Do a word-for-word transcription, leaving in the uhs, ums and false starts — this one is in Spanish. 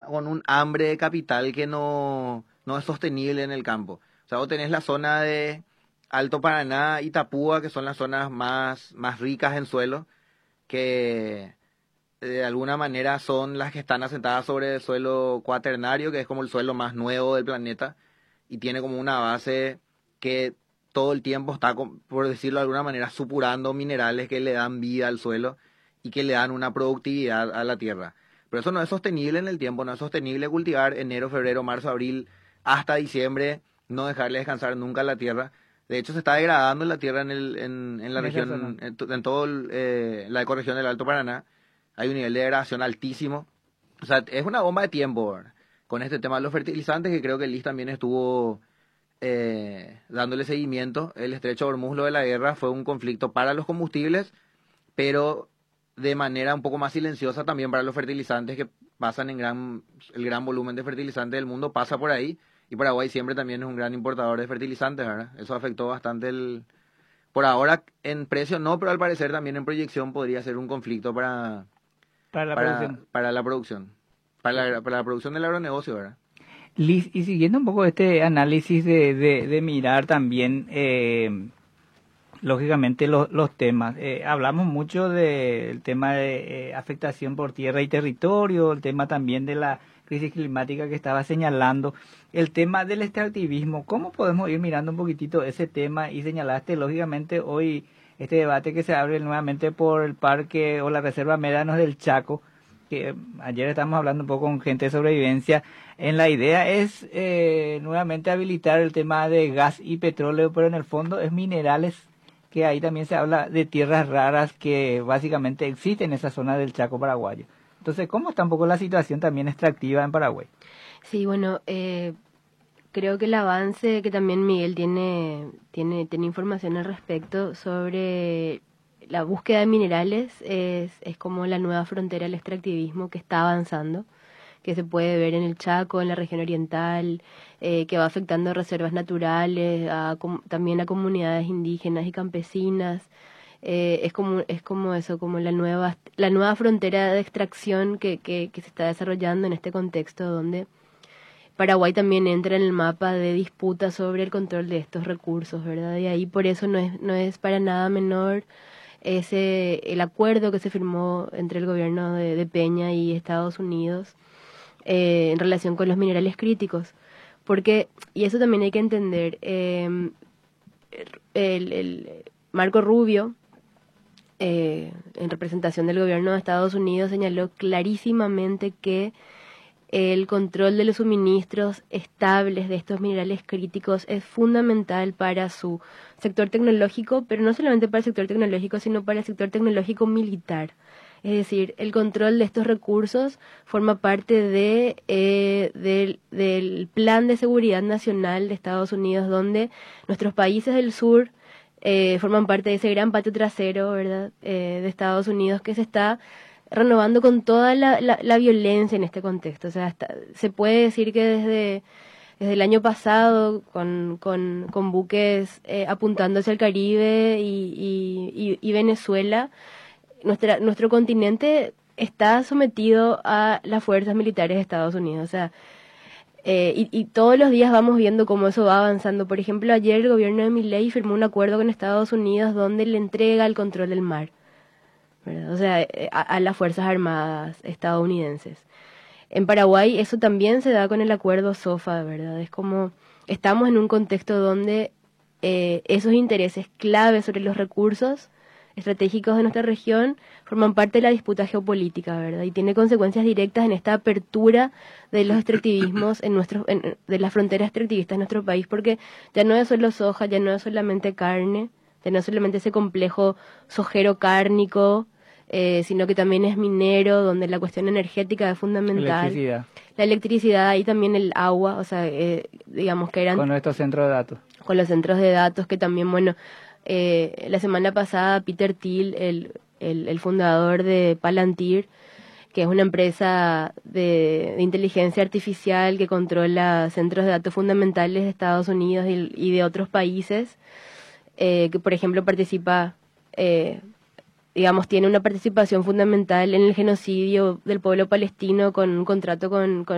con un hambre de capital que no, no es sostenible en el campo. O sea, vos tenés la zona de Alto Paraná y Tapúa, que son las zonas más, más ricas en suelo, que de alguna manera son las que están asentadas sobre el suelo cuaternario, que es como el suelo más nuevo del planeta, y tiene como una base que todo el tiempo está, por decirlo de alguna manera, supurando minerales que le dan vida al suelo y que le dan una productividad a la tierra. Pero eso no es sostenible en el tiempo, no es sostenible cultivar enero, febrero, marzo, abril, hasta diciembre, no dejarle descansar nunca a la tierra. De hecho, se está degradando la tierra en, el, en, en la En esa zona. región, en, to- en toda eh, la ecorregión del Alto Paraná. Hay un nivel de degradación altísimo. O sea, es una bomba de tiempo, ¿verdad? Con este tema de los fertilizantes, que creo que Liz también estuvo eh, dándole seguimiento. El estrecho de Hormuz, lo de la guerra, fue un conflicto para los combustibles, pero de manera un poco más silenciosa también para los fertilizantes, que pasan en gran, el gran volumen de fertilizantes del mundo pasa por ahí, y Paraguay siempre también es un gran importador de fertilizantes, ¿verdad? Eso afectó bastante el... Por ahora en precio no, pero al parecer también en proyección podría ser un conflicto para, Para la para, producción. para la producción, para la, para la producción del agronegocio, ¿verdad? Liz, y siguiendo un poco este análisis de, de, de mirar también, eh, lógicamente, los, los temas. Eh, hablamos mucho del tema de eh, afectación por tierra y territorio, el tema también de la crisis climática que estaba señalando, el tema del extractivismo. ¿Cómo podemos ir mirando un poquitito ese tema? Y señalaste, lógicamente, hoy este debate que se abre nuevamente por el parque o la reserva Médanos del Chaco, que ayer estábamos hablando un poco con gente de sobrevivencia. En la idea es eh, nuevamente habilitar el tema de gas y petróleo, pero en el fondo es minerales, que ahí también se habla de tierras raras que básicamente existen en esa zona del Chaco paraguayo. Entonces, ¿cómo está un poco la situación también extractiva en Paraguay? Sí, bueno, eh, creo que el avance que también Miguel tiene, tiene, tiene información al respecto sobre la búsqueda de minerales es, es como la nueva frontera del extractivismo que está avanzando, que se puede ver en el Chaco, en la región oriental, eh, que va afectando reservas naturales, a, com- también a comunidades indígenas y campesinas. Eh, es como es como eso, como la nueva la nueva frontera de extracción que, que, que se está desarrollando en este contexto donde Paraguay también entra en el mapa de disputa sobre el control de estos recursos, ¿verdad? Y ahí por eso no es no es para nada menor ese el acuerdo que se firmó entre el gobierno de, de Peña y Estados Unidos eh, en relación con los minerales críticos, porque y eso también hay que entender. Eh, el, el Marco Rubio, eh, en representación del gobierno de Estados Unidos, señaló clarísimamente que el control de los suministros estables de estos minerales críticos es fundamental para su sector tecnológico, pero no solamente para el sector tecnológico, sino para el sector tecnológico militar. Es decir, el control de estos recursos forma parte de, eh, del, del Plan de Seguridad Nacional de Estados Unidos, donde nuestros países del sur eh, forman parte de ese gran patio trasero, ¿verdad?, eh, de Estados Unidos, que se está renovando con toda la, la, la violencia en este contexto. O sea, hasta, se puede decir que desde, desde el año pasado, con, con, con buques eh, apuntando hacia el Caribe y, y, y, y Venezuela, nuestra, nuestro continente está sometido a las fuerzas militares de Estados Unidos. O sea, eh, y, y todos los días vamos viendo cómo eso va avanzando. Por ejemplo, ayer el gobierno de Milei firmó un acuerdo con Estados Unidos donde le entrega el control del mar, ¿verdad? O sea, eh, a, a las Fuerzas Armadas estadounidenses. En Paraguay eso también se da con el acuerdo SOFA, ¿verdad? Es como estamos en un contexto donde eh, esos intereses claves sobre los recursos estratégicos de nuestra región forman parte de la disputa geopolítica, ¿verdad? Y tiene consecuencias directas en esta apertura de los extractivismos en nuestro, en, de las fronteras extractivistas en nuestro país, porque ya no es solo soja, ya no es solamente carne, ya no es solamente ese complejo sojero cárnico, eh, sino que también es minero, donde la cuestión energética es fundamental. Electricidad. La electricidad y también el agua, o sea, eh, digamos que eran... Con nuestros centros de datos. Con los centros de datos, que también, bueno, eh, la semana pasada Peter Thiel, el, el, el fundador de Palantir, que es una empresa de, de inteligencia artificial que controla centros de datos fundamentales de Estados Unidos y, y de otros países, eh, que por ejemplo participa, eh, digamos, tiene una participación fundamental en el genocidio del pueblo palestino con un contrato con, con